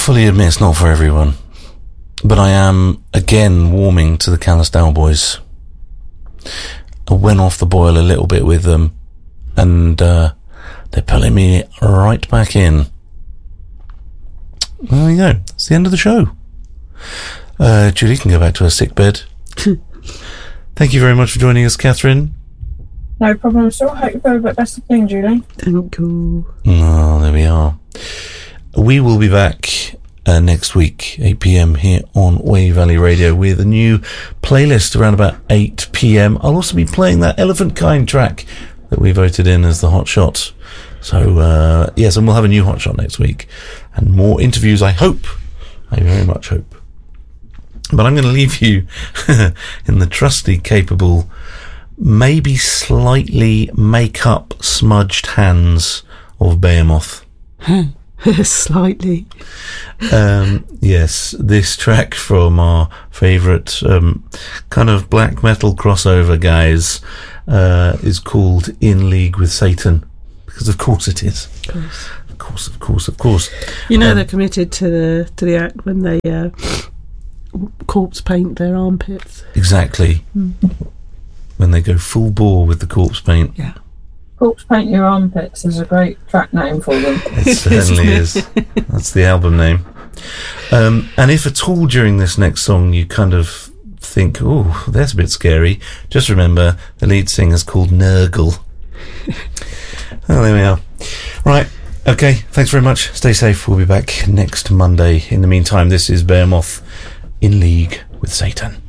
fully admit it's not for everyone. But I am, again, warming to the Calistal boys. I went off the boil a little bit with them, and they're pulling me right back in. Well, there you go. That's the end of the show. Julie can go back to her sick bed. Thank you very much for joining us, Catherine. No problem. So I hope you feel a bit better thing, Julie. Thank you. Oh, there we are. We will be back next week, 8 p.m. here on Wave Valley Radio with a new playlist around about 8 p.m. I'll also be playing that Elephant Kind track that we voted in as the hot shot. So, yes, and we'll have a new hot shot next week. And more interviews, I hope. I very much hope. But I'm going to leave you in the trusty, capable, maybe slightly make-up smudged hands of Behemoth. Slightly. Yes, this track from our favourite kind of black metal crossover guys is called In League with Satan. Because of course it is. Of course. You know they're committed to the act when they corpse paint their armpits. Exactly. When they go full bore with the corpse paint. Yeah. Corpse Paint Your Armpits is a great track name for them. It certainly is. That's the album name. And if at all during this next song you kind of think, oh, that's a bit scary, just remember the lead singer's called Nurgle. Oh, there we are. Right. Okay. Thanks very much. Stay safe. We'll be back next Monday. In the meantime, this is Behemoth, In League with Satan.